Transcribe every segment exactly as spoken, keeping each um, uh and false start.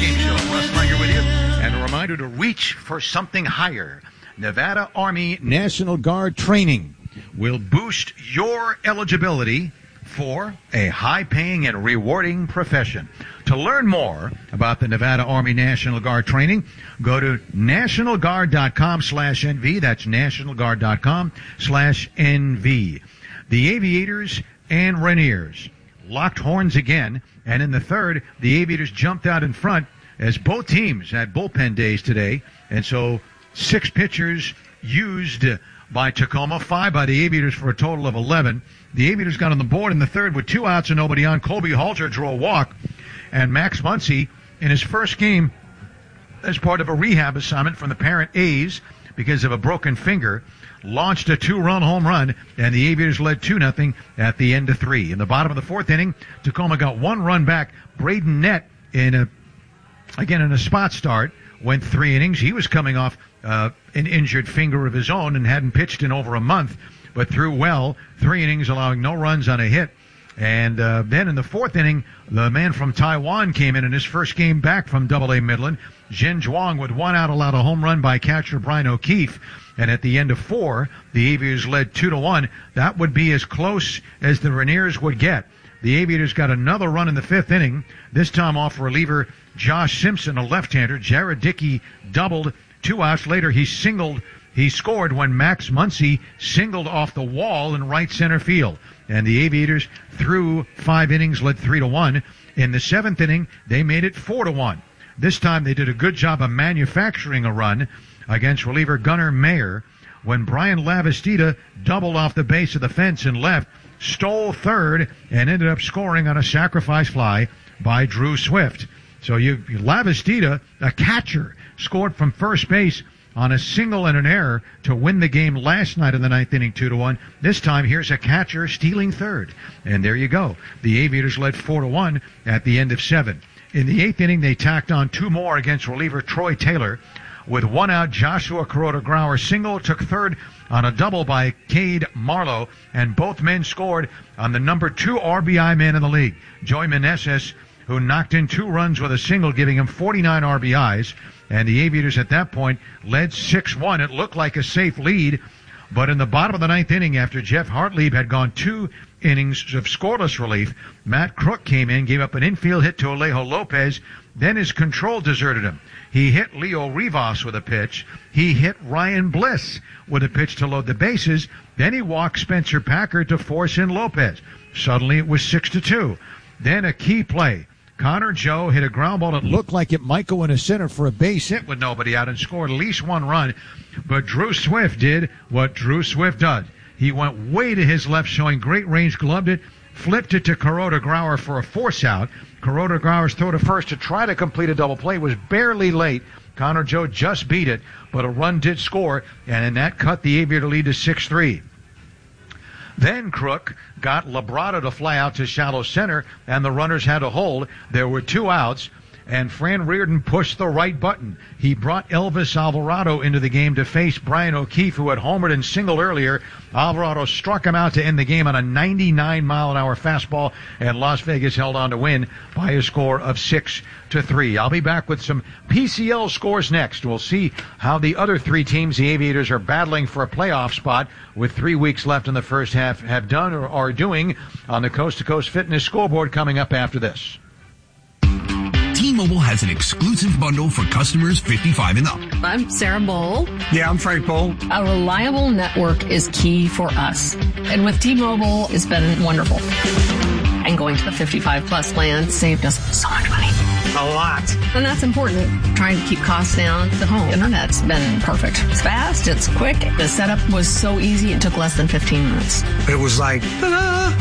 postgame show. Russ Langer with you. And a reminder to reach for something higher. Nevada Army National Guard training will boost your eligibility for a high-paying and rewarding profession. To learn more about the Nevada Army National Guard training, go to national guard dot com slash N V. That's national guard dot com slash N V. The Aviators and Rainiers locked horns again, and in the third, the Aviators jumped out in front as both teams had bullpen days today, and so six pitchers used by Tacoma, five by the Aviators for a total of eleven. The Aviators got on the board in the third with two outs and nobody on. Colby Halter drew a walk, and Max Muncy, in his first game as part of a rehab assignment from the parent A's because of a broken finger, launched a two-run home run, and the Aviators led two nothing at the end of three. In the bottom of the fourth inning, Tacoma got one run back. Braden Nett, in a, again in a spot start, went three innings. He was coming off uh, an injured finger of his own and hadn't pitched in over a month, but threw well, three innings, allowing no runs on a hit. And uh, then in the fourth inning, the man from Taiwan came in in his first game back from Double A Midland. Zhen Zhuang, with one out, allowed a home run by catcher Brian O'Keefe. And at the end of four, the Aviators led two to one. That would be as close as the Rainiers would get. The Aviators got another run in the fifth inning, this time off reliever Josh Simpson, a left-hander. Jared Dickey doubled. Two outs later, he singled. He scored when Max Muncy singled off the wall in right center field. And the Aviators, through five innings, led three to one. In the seventh inning, they made it four to one. This time, they did a good job of manufacturing a run against reliever Gunnar Mayer when Brian Lavastida doubled off the base of the fence and left, stole third, and ended up scoring on a sacrifice fly by Drew Swift. So you, Lavastida, a catcher, scored from first base on a single and an error to win the game last night in the ninth inning, two to one. This time, here's a catcher stealing third. And there you go. The Aviators led four to one at the end of seven. In the eighth inning, they tacked on two more against reliever Troy Taylor. With one out, Joshua Kuroda-Grauer single, took third on a double by Cade Marlowe, and both men scored on the number two R B I man in the league, Joey Meneses, who knocked in two runs with a single, giving him forty-nine R B Is. And the Aviators at that point led six one. It looked like a safe lead, but in the bottom of the ninth inning, after Jeff Hartlieb had gone two innings of scoreless relief, Matt Crook came in, gave up an infield hit to Alejo Lopez. Then his control deserted him. He hit Leo Rivas with a pitch. He hit Ryan Bliss with a pitch to load the bases. Then he walked Spencer Packard to force in Lopez. Suddenly it was six to two. Then a key play. Connor Joe hit a ground ball that looked like it might go into center for a base hit with nobody out and scored at least one run. But Drew Swift did what Drew Swift does. He went way to his left, showing great range, gloved it, flipped it to Kuroda-Grauer for a force out. Kuroda-Grauer's throw to first to try to complete a double play was barely late. Connor Joe just beat it, but a run did score, and in that cut the Aviator lead to six three. Then Crook got Labrada to fly out to shallow center, and the runners had to hold. There were two outs, and Fran Reardon pushed the right button. He brought Elvis Alvarado into the game to face Brian O'Keefe, who had homered and singled earlier. Alvarado struck him out to end the game on a ninety-nine mile an hour fastball, and Las Vegas held on to win by a score of six to three. I'll be back with some P C L scores next. We'll see how the other three teams, the Aviators, are battling for a playoff spot with three weeks left in the first half, have done or are doing on the Coast to Coast Fitness scoreboard coming up after this. T-Mobile has an exclusive bundle for customers fifty-five and up. I'm Sarah Bowl. Yeah, I'm Frank Bowl. A reliable network is key for us. And with T-Mobile, it's been wonderful. And going to the fifty-five plus plan saved us so much money. A lot. And that's important. Trying to keep costs down. The home internet's been perfect. It's fast. It's quick. The setup was so easy. It took less than fifteen minutes. It was like, ta-da!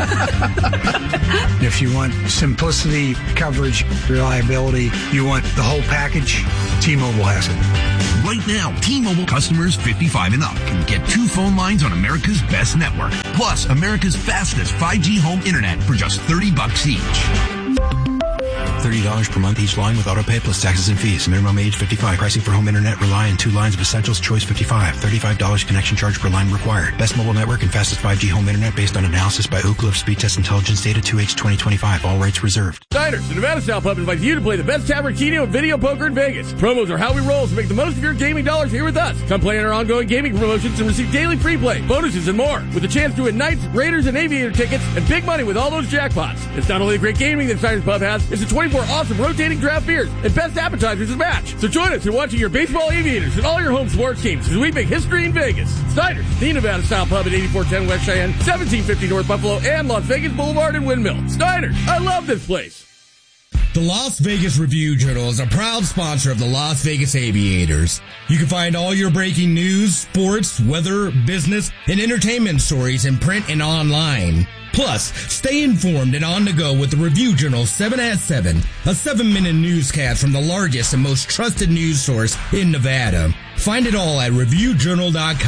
If you want simplicity, coverage, reliability, you want the whole package, T-Mobile has it. Right now, T-Mobile customers fifty-five and up can get two phone lines on America's best network, plus America's fastest five G home internet for just thirty bucks each. thirty dollars per month each line with auto pay plus taxes and fees. Minimum age fifty-five. Pricing for home internet rely on two lines of Essentials Choice fifty-five. thirty-five dollars connection charge per line required. Best mobile network and fastest five G home internet based on analysis by Ookla of Speed Test Intelligence Data two H twenty twenty-five. All rights reserved. Diners, the Nevada Style Pub invites you to play the best tavern keno and video poker in Vegas. Promos are how we roll, so make the most of your gaming dollars here with us. Come play in our ongoing gaming promotions and receive daily free play, bonuses, and more. With a chance to win Knights, Raiders, and Aviator tickets and big money with all those jackpots. It's not only the great gaming that Diners Pub has, it's the twenty-four awesome rotating draft beers and best appetizers to match. So join us in watching your baseball Aviators and all your home sports games as we make history in Vegas. Diners, the Nevada Style Pub at eighty-four ten West Cheyenne, seventeen fifty North Buffalo, and Las Vegas Boulevard and Windmill. Diners, I love this place. The Las Vegas Review-Journal is a proud sponsor of the Las Vegas Aviators. You can find all your breaking news, sports, weather, business, and entertainment stories in print and online. Plus, stay informed and on the go with the Review-Journal seven at seven, a seven-minute newscast from the largest and most trusted news source in Nevada. Find it all at review journal dot com.